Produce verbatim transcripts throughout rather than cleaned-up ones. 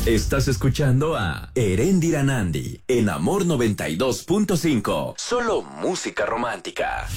Estás escuchando a Eréndira Nandi en Amor noventa y dos punto cinco. Solo música romántica.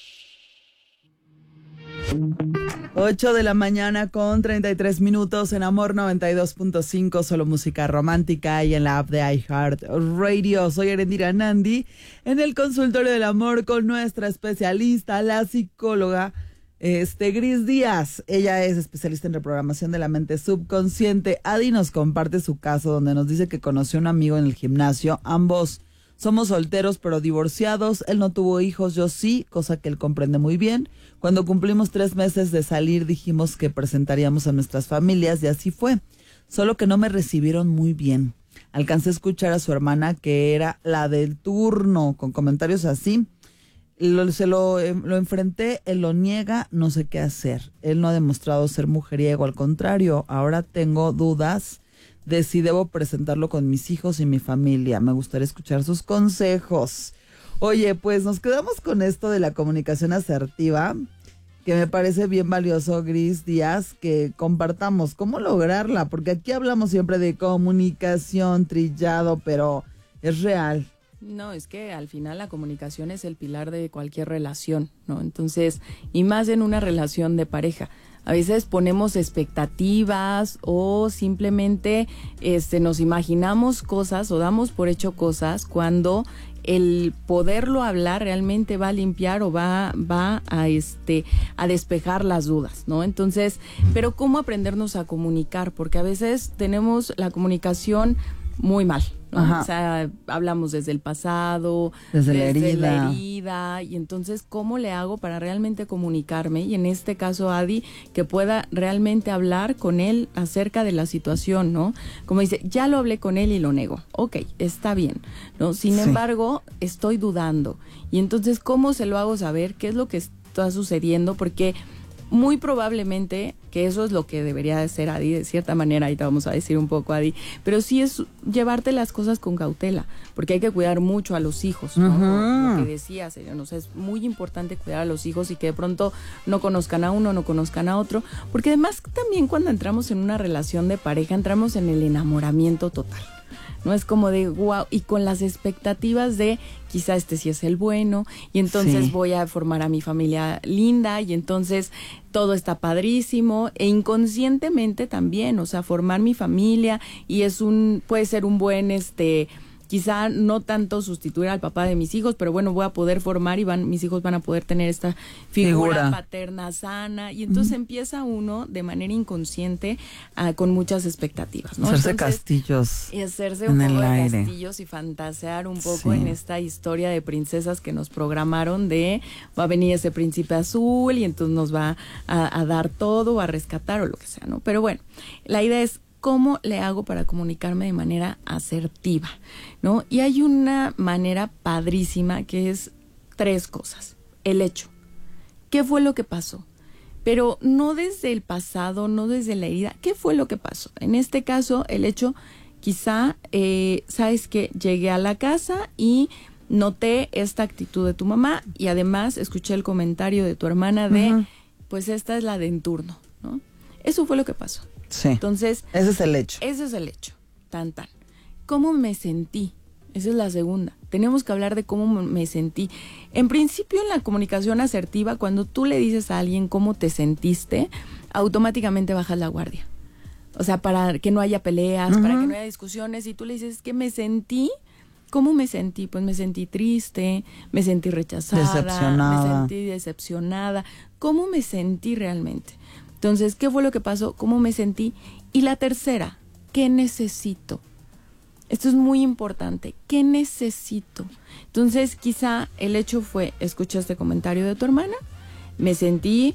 ocho de la mañana con treinta y tres minutos en Amor noventa y dos punto cinco, solo música romántica, y en la app de iHeartRadio. Soy Eréndira Nandi en el consultorio del amor con nuestra especialista, la psicóloga este, Gris Díaz. Ella es especialista en reprogramación de la mente subconsciente. Adi nos comparte su caso donde nos dice que conoció a un amigo en el gimnasio. Ambos somos solteros pero divorciados. Él no tuvo hijos, yo sí, cosa que él comprende muy bien. Cuando cumplimos tres meses de salir dijimos que presentaríamos a nuestras familias y así fue. Solo que no me recibieron muy bien. Alcancé a escuchar a su hermana, que era la del turno, con comentarios así. Lo, se lo, eh, lo enfrenté, él lo niega, no sé qué hacer. Él no ha demostrado ser mujeriego, al contrario, ahora tengo dudas de si debo presentarlo con mis hijos y mi familia. Me gustaría escuchar sus consejos. Oye, pues nos quedamos con esto de la comunicación asertiva, que me parece bien valioso, Gris Díaz, que compartamos cómo lograrla, porque aquí hablamos siempre de comunicación, trillado, pero es real. No, es que al final la comunicación es el pilar de cualquier relación, ¿no? Entonces, y más en una relación de pareja. A veces ponemos expectativas o simplemente este, nos imaginamos cosas o damos por hecho cosas cuando el poderlo hablar realmente va a limpiar o va, va a, este, a despejar las dudas, ¿no? Entonces, pero ¿cómo aprendernos a comunicar? Porque a veces tenemos la comunicación muy mal, ¿no? O sea, hablamos desde el pasado, desde, desde la, herida. la herida, y entonces, ¿cómo le hago para realmente comunicarme? Y en este caso, Adi, que pueda realmente hablar con él acerca de la situación, ¿no? Como dice, ya lo hablé con él y lo nego. Ok, está bien, ¿no? Sin sí. embargo, estoy dudando. Y entonces, ¿cómo se lo hago saber? ¿Qué es lo que está sucediendo? Porque muy probablemente que eso es lo que debería de ser, Adi, de cierta manera, ahí te vamos a decir un poco, Adi, pero sí es llevarte las cosas con cautela, porque hay que cuidar mucho a los hijos, ¿no? Uh-huh. Lo que decías, ¿no? Es muy importante cuidar a los hijos y que de pronto no conozcan a uno, no conozcan a otro, porque además también cuando entramos en una relación de pareja, entramos en el enamoramiento total. No es como de wow, y con las expectativas de quizá este sí es el bueno, y entonces sí. voy a formar a mi familia linda, y entonces todo está padrísimo, e inconscientemente también, o sea, formar mi familia, y es un, puede ser un buen, este, quizá no tanto sustituir al papá de mis hijos, pero bueno, voy a poder formar y van, mis hijos van a poder tener esta figura, figura. paterna sana, y entonces uh-huh. empieza uno de manera inconsciente uh, con muchas expectativas, ¿no? Hacerse entonces, castillos y hacerse un poco de aire. castillos y fantasear un poco sí. en esta historia de princesas que nos programaron de va a venir ese príncipe azul y entonces nos va a, a dar todo, a rescatar o lo que sea, ¿no? Pero bueno, la idea es ¿cómo le hago para comunicarme de manera asertiva? ¿No? Y hay una manera padrísima que es tres cosas. El hecho. ¿Qué fue lo que pasó? Pero no desde el pasado, no desde la herida. ¿Qué fue lo que pasó? En este caso, el hecho, quizá, eh, sabes que llegué a la casa y noté esta actitud de tu mamá y además escuché el comentario de tu hermana de, uh-huh. pues esta es la de en turno, ¿no? Eso fue lo que pasó. Sí. Entonces, ese es el hecho. Ese es el hecho. Tan, tan. ¿Cómo me sentí? Esa es la segunda. Tenemos que hablar de cómo me sentí. En principio, en la comunicación asertiva, cuando tú le dices a alguien cómo te sentiste, automáticamente bajas la guardia. O sea, para que no haya peleas, uh-huh. para que no haya discusiones, y tú le dices, ¿qué me sentí? ¿Cómo me sentí? Pues me sentí triste, me sentí rechazada, decepcionada. me sentí decepcionada. ¿Cómo me sentí realmente? Entonces, ¿qué fue lo que pasó? ¿Cómo me sentí? Y la tercera, ¿qué necesito? Esto es muy importante. ¿Qué necesito? Entonces, quizá el hecho fue, escuché este comentario de tu hermana, me sentí,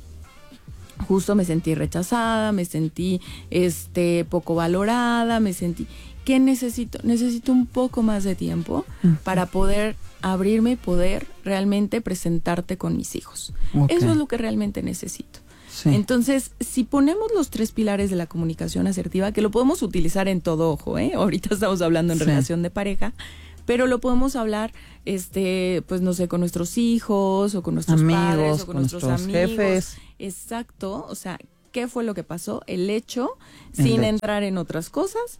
justo me sentí rechazada, me sentí este, poco valorada, me sentí... ¿Qué necesito? Necesito un poco más de tiempo uh-huh. para poder abrirme y poder realmente presentarte con mis hijos. Okay. Eso es lo que realmente necesito. Sí. Entonces, si ponemos los tres pilares de la comunicación asertiva, que lo podemos utilizar en todo, ojo, ¿eh? Ahorita estamos hablando en sí. relación de pareja, pero lo podemos hablar, este, pues no sé, con nuestros hijos o con nuestros amigos, padres o con, con nuestros, nuestros amigos. Jefes. Exacto, o sea, ¿qué fue lo que pasó? El hecho, el sin hecho. entrar en otras cosas.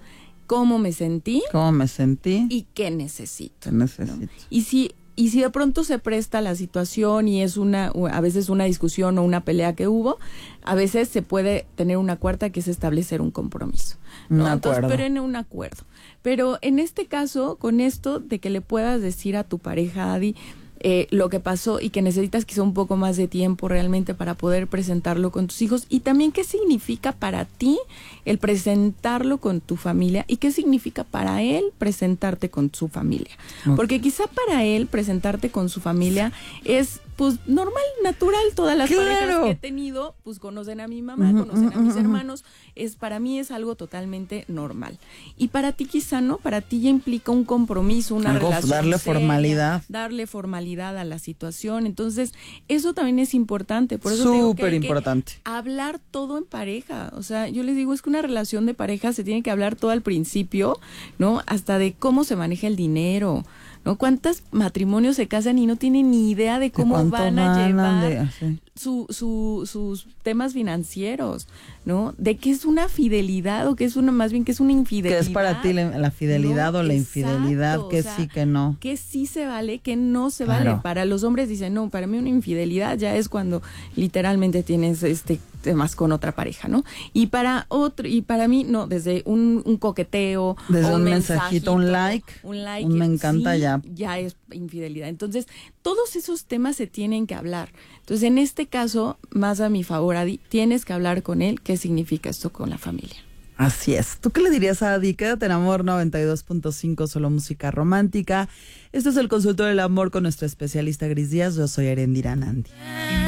cómo me sentí. ¿Cómo me sentí? Y qué necesito. ¿Qué necesito? ¿no? Y si Y si de pronto se presta la situación y es una, a veces una discusión o una pelea que hubo, a veces se puede tener una cuarta, que es establecer un compromiso, ¿no? Un Entonces, acuerdo. pero en un acuerdo. Pero en este caso, con esto de que le puedas decir a tu pareja, Adi, eh, lo que pasó y que necesitas quizá un poco más de tiempo realmente para poder presentarlo con tus hijos, y también qué significa para ti el presentarlo con tu familia y qué significa para él presentarte con su familia. Okay. Porque quizá para él presentarte con su familia es pues normal, natural. Todas las ¡Claro! parejas que he tenido pues conocen a mi mamá, Uh-huh, conocen a uh-huh, mis uh-huh. hermanos. Es, para mí es algo totalmente normal. Y para ti quizá no, para ti ya implica un compromiso, una Algo, relación darle seria, formalidad. darle formalidad a la situación. Entonces, eso también es importante. Por eso te digo que Súper hay que importante. hablar todo en pareja. O sea, yo les digo, es que una relación de pareja se tiene que hablar todo al principio, ¿no? Hasta de cómo se maneja el dinero, ¿no? ¿Cuántos matrimonios se casan y no tienen ni idea de cómo ¿De cuánto van a ganan? llevar De- así. su, su, sus temas financieros, ¿no? De qué es una fidelidad o qué es una, más bien que es una ¿Qué infidelidad. es para ti la, la fidelidad No, o la exacto, infidelidad? Que o sea, sí, que no. Que sí se vale, que no se Claro. vale. Para los hombres dicen, no, para mí una infidelidad ya es cuando literalmente tienes este temas con otra pareja, ¿no? Y para otro, y para mí, no, desde un, un coqueteo, Desde o un mensajito, un like, un like, un me encanta, sí, ya. ya es infidelidad. Entonces, todos esos temas se tienen que hablar. Entonces, en este caso, más a mi favor, Adi, tienes que hablar con él qué significa esto con la familia. Así es. ¿Tú qué le dirías a Adi? Quédate en Amor noventa y dos punto cinco, solo música romántica. Este es el Consultorio del Amor con nuestra especialista Gris Díaz. Yo soy Erendira Nandi.